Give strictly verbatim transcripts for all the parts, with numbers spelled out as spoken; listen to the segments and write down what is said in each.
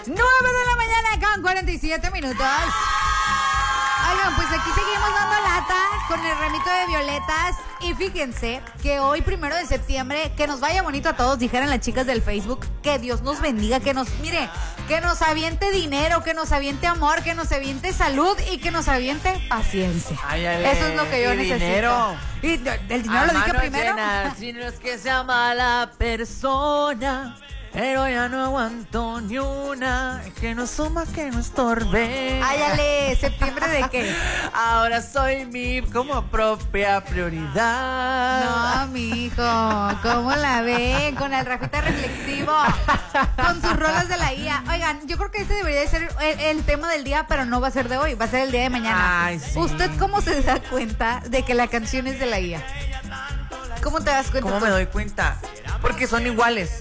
nueve de la mañana con cuarenta y siete minutos. Oigan, pues aquí seguimos dando lata con el ramito de violetas. Y fíjense que hoy, primero de septiembre, que nos vaya bonito a todos, dijeran las chicas del Facebook. Que Dios nos bendiga, que nos, mire, que nos aviente dinero, que nos aviente amor, que nos aviente salud y que nos aviente paciencia. Ay, ay, Eso es lo que yo y necesito. Dinero. Y el dinero lo dije primero. Llena, si no es que sea mala persona, pero ya no aguanto ni una, que no suma, que no estorbe. Áyale, ¿septiembre de qué? Ahora soy mi como propia prioridad. No, mijo, ¿cómo la ven? Con el Rafita reflexivo, con sus rolas de la I A. Oigan, yo creo que este debería de ser el, el tema del día, pero no va a ser de hoy, va a ser el día de mañana. Ay, sí. ¿Usted cómo se da cuenta de que la canción es de la I A? ¿Cómo te das cuenta? ¿Cómo me doy cuenta? Porque son iguales.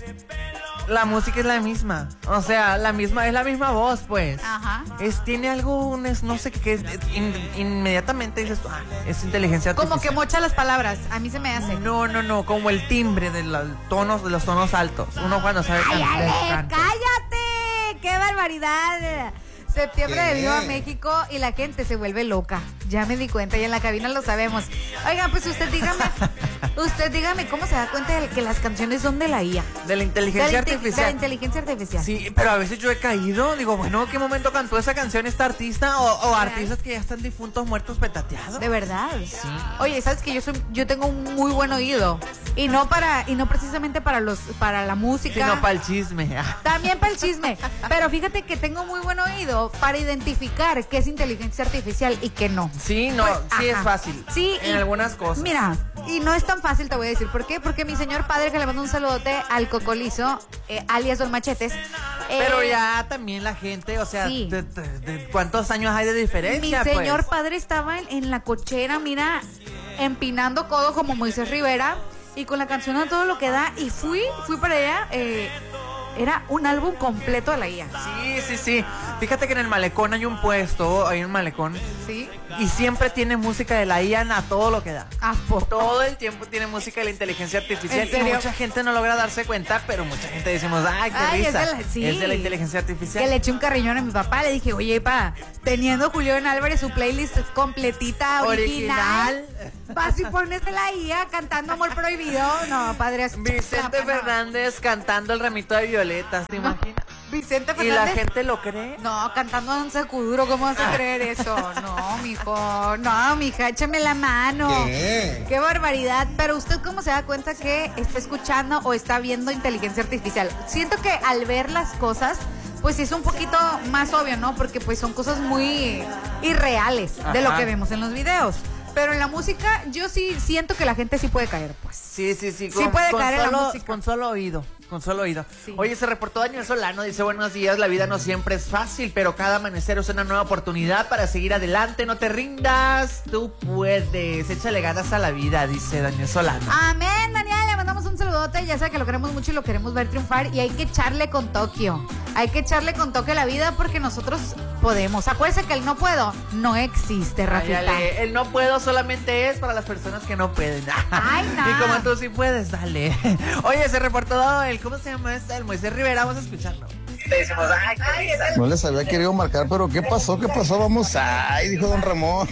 La música es la misma, o sea, la misma, es la misma voz, pues. Ajá. Es, tiene algo, un, es, no sé qué, es, in, inmediatamente dices, ah, es inteligencia artificial. Como que mocha las palabras, a mí se me hace. No, no, no, como el timbre de los tonos, de los tonos altos. Uno cuando sabe ¡Ay, cantar. cállate! ¡Qué barbaridad! Septiembre de Viva México y la gente se vuelve loca. Ya me di cuenta y en la cabina lo sabemos. Oigan, pues usted dígame, usted dígame cómo se da cuenta de que las canciones son de la I A. De la inteligencia de la artificial. De la inteligencia artificial. Sí, pero a veces yo he caído, digo, bueno, ¿qué momento cantó esa canción esta artista? O, o artistas que ya están difuntos, muertos, petateados. De verdad. Sí. Oye, ¿sabes que yo soy, yo tengo un muy buen oído? Y no para, y no precisamente para los, para la música. Sino para el chisme. También para el chisme. Pero fíjate que tengo muy buen oído para identificar qué es inteligencia artificial y qué no. Sí, no, Pues, sí ajá. es fácil. Sí. En y, algunas cosas. Mira, y no es tan fácil, te voy a decir. ¿Por qué? Porque mi señor padre, que le mando un saludote al Cocolizo, eh, alias Don Machetes. Pero eh, ya también la gente, o sea, sí. de, de, de, ¿cuántos años hay de diferencia? Mi señor pues? padre estaba en, en la cochera, mira, empinando codo como Moisés Rivera y con la canción a todo lo que da. Y fui, fui para allá. Eh, Era un álbum completo de la I A. Sí, sí, sí. Fíjate que en el malecón hay un puesto, hay un malecón. Sí. Y siempre tiene música de la I A a todo lo que da. ¿A poco? Todo el tiempo tiene música de la inteligencia artificial. ¿En serio? Y mucha gente no logra darse cuenta, pero mucha gente decimos, ay, qué Ay, risa. es de la, sí. Es de la inteligencia artificial. Que le eché un carriñón a mi papá. Le dije, oye, pa, teniendo Julián Álvarez su playlist completita, original, Original. vas y pones de la I A cantando Amor Prohibido. No, padre. Vicente Fernández cantando El Ramito de Violetas, ¿te imaginas? Vicente Fernández. ¿Y la gente lo cree? No, cantando Don Secuduro, ¿cómo vas a creer eso? No, mijo, no, mija, échame la mano. ¿Qué? Qué barbaridad. Pero usted, ¿cómo se da cuenta que está escuchando o está viendo inteligencia artificial? Siento que al ver las cosas, pues sí es un poquito más obvio, ¿no? Porque pues son cosas muy irreales de lo Ajá. que vemos en los videos. Pero en la música, yo sí siento que la gente sí puede caer, pues. Sí, sí, sí. Sí puede caer en la solo, música. Con solo oído, con solo oído. Sí. Oye, se reportó Daniel Solano, dice, buenos días, la vida no siempre es fácil, pero cada amanecer es una nueva oportunidad para seguir adelante, no te rindas, tú puedes, échale ganas a la vida, dice Daniel Solano. Amén, Daniel, le mandamos un saludote, ya sabe que lo queremos mucho y lo queremos ver triunfar y hay que echarle con Tokio, hay que echarle con Tokio a la vida porque nosotros podemos. Acuérdense que el no puedo no existe, Rafita. Áyale, el no puedo solamente es para las personas que no pueden. Ay, no. Y como tú sí puedes, dale. Oye, se reportó el, ¿cómo se llama este? El Moisés Rivera, vamos a escucharlo. Te decimos, ay, qué risa. No les había querido marcar, pero ¿qué pasó? ¿Qué pasó? Vamos, ay, dijo don Ramón.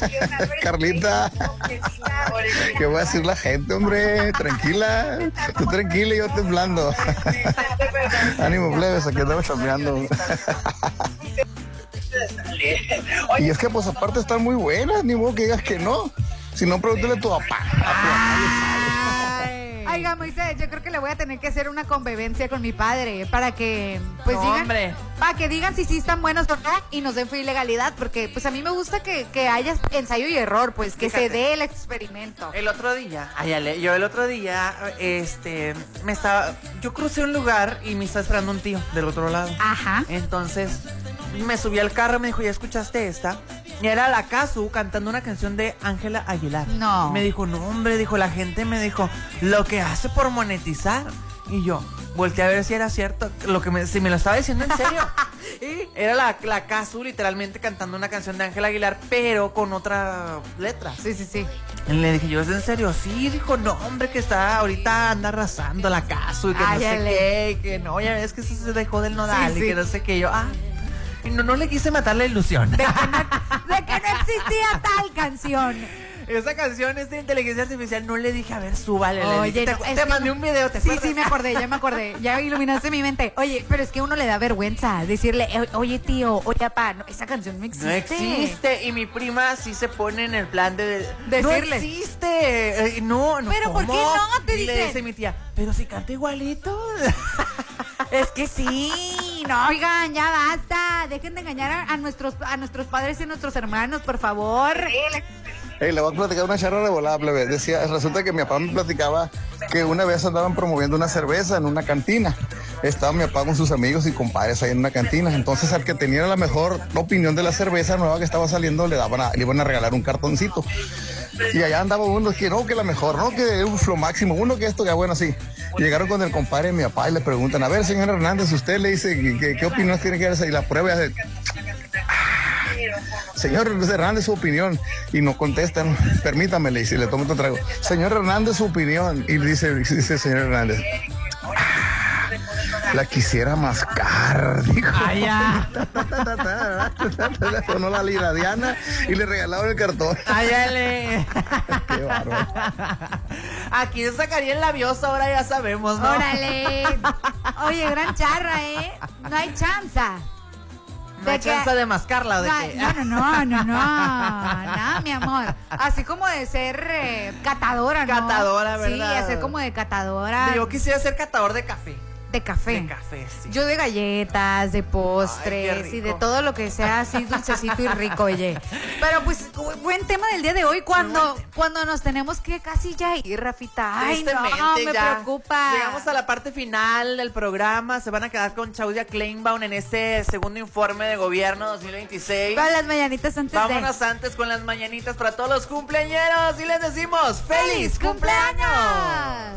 Carlita, ¿qué va a decir la gente, hombre? Tranquila, tú tranquila y yo temblando. Ánimo, plebes, aquí andamos chambeando. Y es que pues aparte están muy buenas, ni modo que digas que no. Si no, pregúntale a tu papá. A tu papá le sabe. Oiga, Moisés, yo creo que le voy a tener que hacer una convivencia con mi padre para que, pues No, digan, hombre. para que digan si sí están buenos o no y nos den fe y legalidad, porque pues a mí me gusta que, que haya ensayo y error, pues que Fíjate. se dé el experimento. El otro día, áyale, yo el otro día, este, me estaba, yo crucé un lugar y me estaba esperando un tío del otro lado. Ajá. Entonces, me subí al carro y me dijo, ¿ya escuchaste esta? Y era la Casu cantando una canción de Ángela Aguilar. No. Me dijo, no, hombre, dijo, la gente me dijo, lo que hace por monetizar. Y yo, volteé a ver si era cierto, lo que me, si me lo estaba diciendo en serio. Era la, la Casu literalmente cantando una canción de Ángel Aguilar, pero con otra letra. Sí, sí, sí. Y le dije, ¿yo es en serio? Sí, dijo, no, hombre, que está ahorita anda arrasando la Casu y que Ay, no sé ale. qué, y que no, ya ves que eso se dejó del nodal Sí, y sí. que no sé qué. Yo, ah, y no, no le quise matar la ilusión. De que no, de que no existía tal canción. Esa canción es de inteligencia artificial, no le dije, a ver, súbale. le Oye, dije, no, te es te que mandé no- un video, ¿te Sí, acuerdas? sí, me acordé, ya me acordé. Ya iluminaste mi mente. Oye, pero es que a uno le da vergüenza decirle, "O- oye, tío, oye, papá, no, esa canción no existe. No existe. Y mi prima sí se pone en el plan de Decirle. no existe. Eh, no, no. Pero, ¿por ¿cómo? qué no? Te Y le dicen. dice mi tía, pero si canta igualito. Es que sí. No, oigan, ya basta. Dejen de engañar a, a nuestros, a nuestros padres y a nuestros hermanos, por favor. Hey, le voy a platicar una charla de volada, plebe. Decía, resulta que mi papá me platicaba que una vez andaban promoviendo una cerveza en una cantina. Estaba mi papá con sus amigos y compadres ahí en una cantina. Entonces, al que tenía la mejor opinión de la cerveza nueva que estaba saliendo, le daban a- le iban a regalar un cartoncito. Y allá andaba uno que no, que la mejor, no, que un flow máximo, uno que esto, que bueno, así. Llegaron con el compadre de mi papá y le preguntan, a ver, señor Hernández, usted le dice, ¿qué, qué, qué opinión tiene que dar? Y la prueba es de, señor Hernández, su opinión. Y no contestan. Permítame, le dice, le tomo otro trago. Señor Hernández, su opinión. Y dice, dice el señor Hernández, la quisiera mascar, dijo. Ay, ya. Le sonó la lira Diana y le regalaron el cartón. Áyale. Qué bárbaro. Aquí sacaría el labioso, ahora ya sabemos, ¿no? Órale. Oye, gran charra, ¿eh? No hay chanza. No hay de que- chance de mascarla o de No, que. no, no, no, no, no, no, mi amor. Así como de ser eh, catadora, ¿no? Catadora, Sí, ¿verdad? hacer como de catadora Yo quisiera ser catador de café. de café. De café, sí. Yo de galletas, de postres Ay, qué y de rico. todo lo que sea así dulcecito y rico, oye. Pero pues, bu- buen tema del día de hoy cuando, cuando nos tenemos que casi ya ir, Rafita. Ay, no, Tristemente, me ya preocupa. Llegamos a la parte final del programa. Se van a quedar con Claudia Kleinbaum en este segundo informe de gobierno dos mil veintiséis. Para las mañanitas antes Vámonos de... antes con las mañanitas para todos los cumpleañeros y les decimos ¡Feliz, ¡Feliz cumpleaños! cumpleaños!